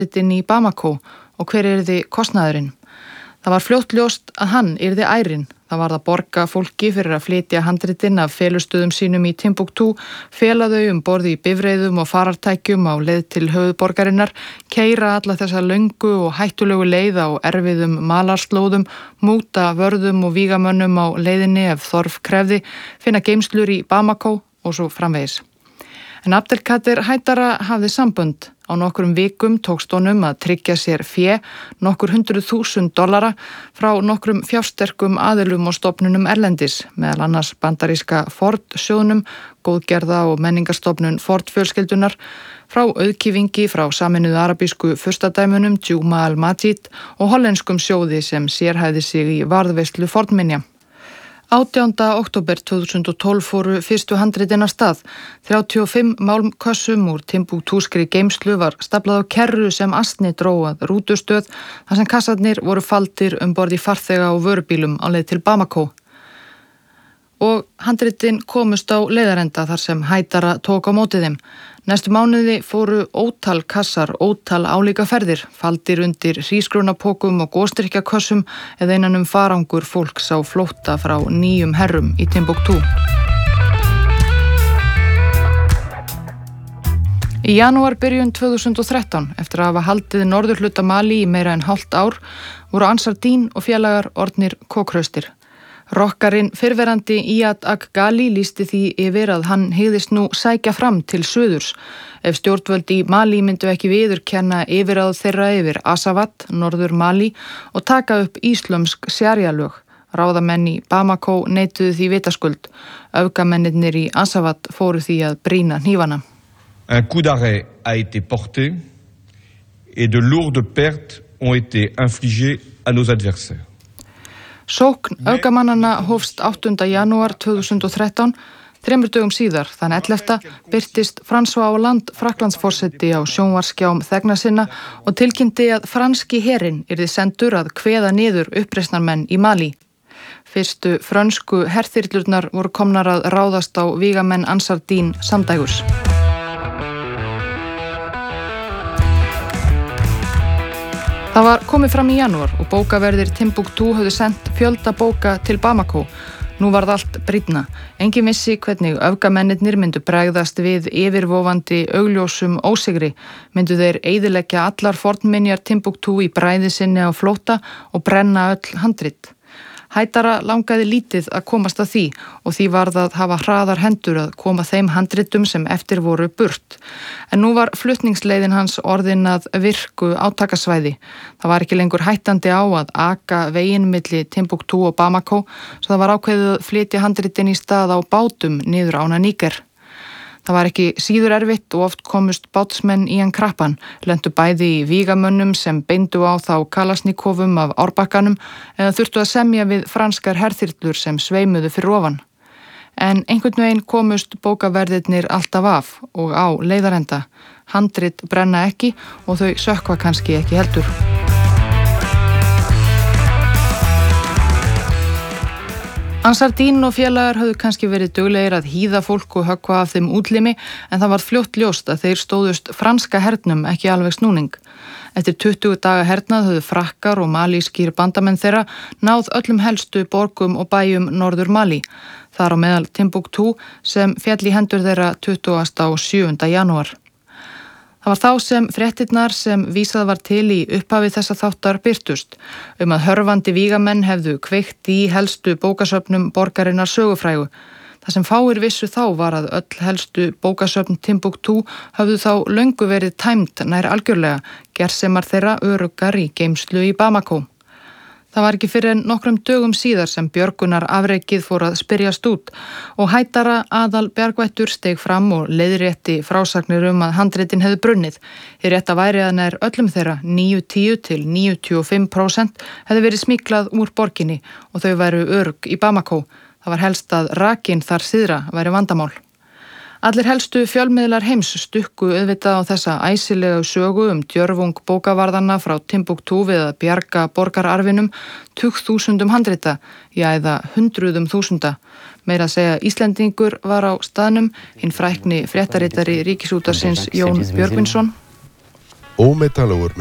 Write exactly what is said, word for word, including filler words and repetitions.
handritin í Bamako og hver yrði kostnaðurinn. Það var fljótt ljóst að hann yrði ærin. Það var að borga fólki fyrir að flytja handritin af felustöðum sínum í Timbuktu, fela þau um borði í bifreiðum og farartækjum á leið til höfuðborgarinnar, keyra alla þessa löngu og hættulegu leið á erfiðum malarslóðum, múta vörðum og vígamönnum á leiðinni ef þorf krefði, finna geymslur í Bamako og svo framvegis. En Abdelkader Haidara hafði sambönd. Á nokkrum vikum tókst honum að tryggja sér fé, nokkur hundruð þúsund dollara frá nokkrum fjársterkum aðilum og stofnunum erlendis, meðal annars bandaríska Ford sjóðnum, góðgerða og menningarstofnun Ford fjölskyldunar, frá auðkýfingi frá Sameinuðu arabísku furstadæmunum Juma al-Majid og hollenskum sjóði sem sérhæfði sig í varðveislu Ford-minja. átjánda október tvö þúsund og tólf fóru fyrstu handritin af stað. þrjátíu og fimm málmkössum úr Timbuktuskri geymslu var staflað á kerru sem asni dró að rútustöð þar sem kassarnir voru faldir um borð í farþega og vörubílum á leið til Bamako. Og handritin komust á leiðarenda þar sem Haidara tók á móti þeim. Næstu mánuði fóru ótal kassar, ótal álíka ferðir, faldir undir hrísgrjónapokum og góstyrkjakössum eða innan um farangur fólks á flótta frá nýjum herrum í Timbuktu. Í janúar byrjun tvö þúsund og þrettán, eftir að hafa haldið norðurhluta Mali í meira en hálft ár, voru Ansar Dine og félagar orðnir kókhraustir. Rokkarinn fyrrverandi Iyad Ag-Ghali lýsti því yfir að hann hygðist nú sækja fram til suðurs ef stjórnvöld í Mali myndu ekki viðurkenna yfirráð þeirra yfir Azawad, norður Mali, og taka upp íslömsk sjarjalög. Ráðamenn í Bamako neituðu því vitaskuld. Öfgamennirnir í Azawad fóru því að brýna hnífana. Un coup d'arrêt a été porté et de lourdes pertes ont été infligées à nos adversaires. Sókn öfgamannanna hófst áttunda janúar tvö þúsund og þrettán. Þremur dögum síðar, þann ellefta, birtist François Hollande Frakklandsforseti á sjónvarskjám þegna sinna og tilkynnti að franski herinn yrði sendur að kveða niður uppreisnarmenn í Mali. Fyrstu frönsku herþyrlurnar voru komnar að ráðast á vígamenn Ansar Dine samdægurs. Það var komið fram í janúar og bókaverðir Timbuktu höfðu sendt fjölda bóka til Bamako. Nú varð allt brýnna. Enginn vissi hvernig öfgamennirnir myndu bregðast við yfirvofandi augljósum ósigri. Myndu þeir eyðileggja allar fornminjar Timbuktu í bræði sinni á flótta og brenna öll handrit. Haidara langaði lítið að komast að því og því varð að hafa hraðar hendur að koma þeim handritum sem eftir voru burt. En nú var flutningsleiðin hans orðin að virku átakasvæði. Það var ekki lengur hættandi á að aka veginn milli Timbuktu og Bamako, svo það var ákveðið að flytja handritin í stað á bátum niður ána Níger. Það var ekki síður erfitt og oft komust bátsmenn í hann krappan, lentu bæði í vígamönnum sem beindu á þá kalasnikofum af árbakkanum eða þurftu að semja við franskar herþyrlur sem sveimuðu fyrir ofan. En einhvern veginn komust bókaverðirnir alltaf af og á leiðarenda. Handrit brenna ekki og þau sökkva kannski ekki heldur. Ansar Dine og félagar höfðu kannski verið duglegir að hýða fólk og höggva af þeim útlimi en það var fljótt ljóst að þeir stóðust franska hernum ekki alveg snúning. Eftir tuttugu daga hernað höfðu frakkar og malískir bandamenn þeirra náð öllum helstu borgum og bæjum norður Mali. Þar á meðal Timbuktu sem féll í hendur þeirra tuttugasta og sjöunda janúar. Það var þá sem fréttirnar sem vísað var til í upphafi þessa þáttar birtust um að hörfandi vígamenn hefðu kveikt í helstu bókasöfnum borgarinnar sögufrægu. Það sem fáir vissu þá var að öll helstu bókasöfn Timbuktu höfðu þá löngu verið tæmd nær algjörlega, gersemar þeirra öruggar í geymslu í Bamako. Það var ekki fyrir en nokkrum dögum síðar sem björgunar afrekið fór að spyrjast út og Haidara aðal bjargvættur steig fram og leiðrétti frásagnir um að handritin hefðu brunnið. Hið rétta væri að nær öllum þeirra níutíu til níutíu og fimm prósent hefði verið smyglað úr borginni og þau væru örugg í Bamako. Það var helst að rakinn þar síðra væri vandamál. Allir helstu fjölmiðlar heims stukku auðvitað á þessa æsilegu sögu um djörfung bókavarðanna frá Timbuktu við að bjarga borgararfinum tugþúsundum handrita, já eða hundruðum þúsunda. Meira að segja Íslendingur var á staðnum, hinn frækni fréttaritari Ríkisútvarpsins Jón Björgvinsson. ómetanlegur